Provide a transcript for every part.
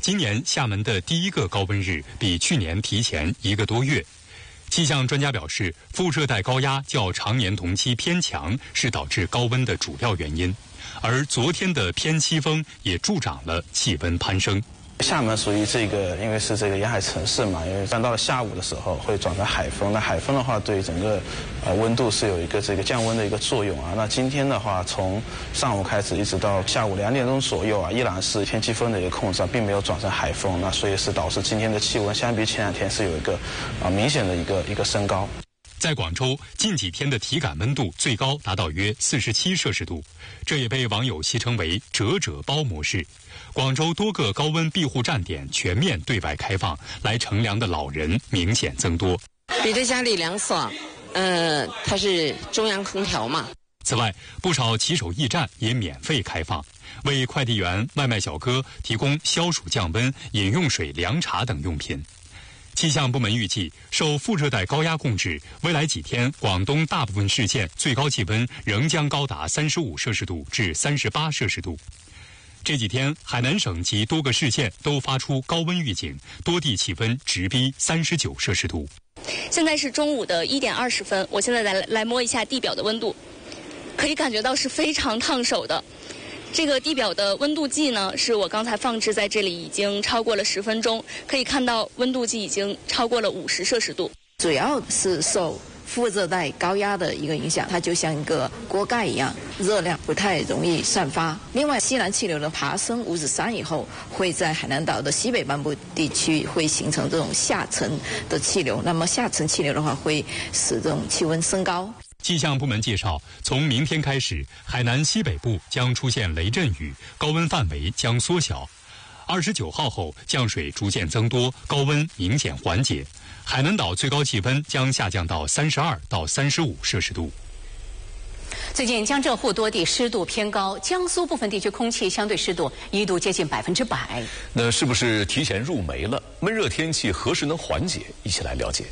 今年厦门的第一个高温日比去年提前1个多月。气象专家表示，副热带高压较常年同期偏强是导致高温的主要原因，而昨天的偏西风也助长了气温攀升。 厦门属于因为是沿海城市嘛，因为到了下午的时候会转成海风，那海风的话对整个温度是有一个降温的一个作用啊。那今天的话，从上午开始一直到下午2点钟左右啊，依然是偏西风的一个控制，并没有转成海风，那所以是导致今天的气温相比前2天是有一个明显的一个升高。 在广州，近几天的体感温度最高达到约47摄氏度，这也被网友戏称为“折折包模式”。广州多个高温庇护站点全面对外开放，来乘凉的老人明显增多。 比在家里凉爽，它是中央空调嘛。 此外，不少骑手驿站也免费开放，为快递员、外卖小哥提供消暑降温、饮用水、凉茶等用品。气象部门预计，受副热带高压控制，未来几天广东大部分市县最高气温仍将高达35摄氏度至38摄氏度。这几天，海南省及多个市县都发出高温预警，多地气温直逼39摄氏度。 现在是中午的1点20分，我现在来摸一下地表的温度，可以感觉到是非常烫手的。这个地表的温度计呢，是我刚才放置在这里，已经超过了10分钟，可以看到温度计已经超过了50摄氏度。 主要是受副热带高压的一个影响，它就像一个锅盖一样，热量不太容易散发。另外，西南气流的爬升五指山以后，会在海南岛的西北半部地区会形成这种下沉的气流，那么下沉气流的话，会使这种气温升高。 气象部门介绍，从明天开始，海南西北部将出现雷阵雨，高温范围将缩小。29号后，降水逐渐增多，高温明显缓解。海南岛最高气温将下降到32到35摄氏度。 最近江浙沪多地湿度偏高，江苏部分地区空气相对湿度一度接近100%。 那是不是提前入梅了？闷热天气何时能缓解？一起来了解。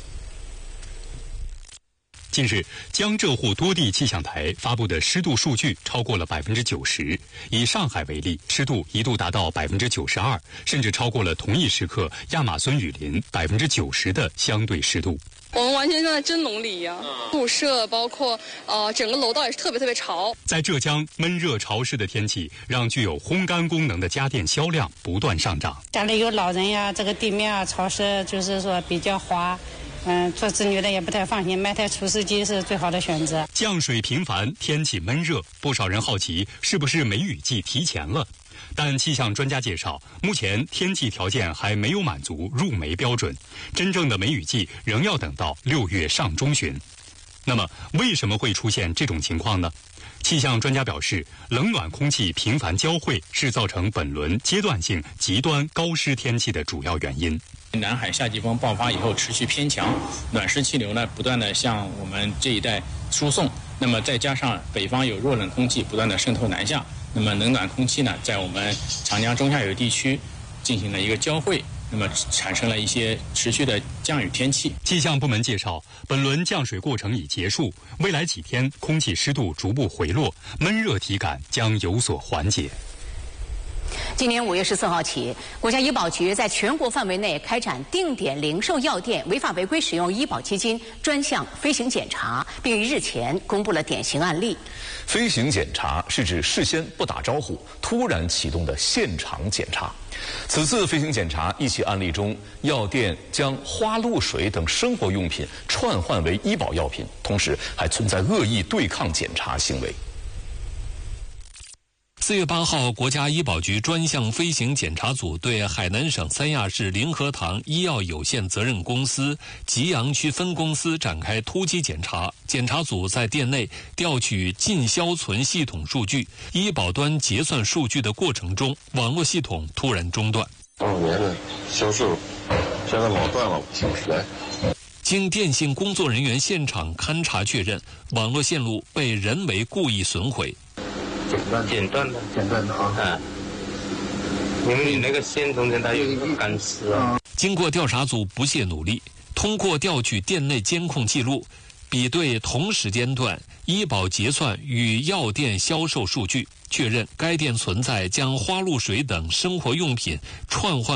近日，江浙沪多地气象台发布的湿度数据超过了90%。以上海为例，湿度一度达到92%，甚至超过了同一时刻亚马孙雨林90%的相对湿度。 我们完全像在蒸笼里一样，宿舍包括整个楼道也是特别潮。在浙江，闷热潮湿的天气让具有烘干功能的家电销量不断上涨。 家里有老人呀，这个地面潮湿，就是说比较滑。做子女的也不太放心，买台除湿机是最好的选择。 降水频繁，天气闷热，不少人好奇是不是梅雨季提前了。但气象专家介绍，目前天气条件还没有满足入梅标准，真正的梅雨季仍要等到6月上中旬。那么，为什么会出现这种情况呢？气象专家表示，冷暖空气频繁交汇是造成本轮阶段性极端高湿天气的主要原因。 南海夏季风爆发以后持续偏强，暖湿气流呢不断的向我们这一带输送，那么再加上北方有弱冷空气不断的渗透南下，那么冷暖空气呢在我们长江中下游地区进行了一个交汇，那么产生了一些持续的降雨天气。 气象部门介绍，本轮降水过程已结束，未来几天空气湿度逐步回落，闷热体感将有所缓解。 今年5月14号起，国家医保局在全国范围内开展定点零售药店违法违规使用医保基金专项飞行检查，并于日前公布了典型案例。 飞行检查是指事先不打招呼，突然启动的现场检查。此次飞行检查一起案例中，药店将花露水等生活用品串换为医保药品，同时还存在恶意对抗检查行为。 4月8号，国家医保局专项飞行检查组对海南省三亚市灵和堂医药有限责任公司吉阳区分公司展开突击检查。检查组在店内调取进销存系统数据、医保端结算数据的过程中，网络系统突然中断。 2年的销售现在老断了，5小时来。 经电信工作人员现场勘查确认，网络线路被人为故意损毁。 剪断的啊！因为你那个线中间它有一个干丝啊。 经过调查组不懈努力，通过调取店内监控记录，比对同时间段医保结算与药店销售数据，确认该店存在将花露水等生活用品串换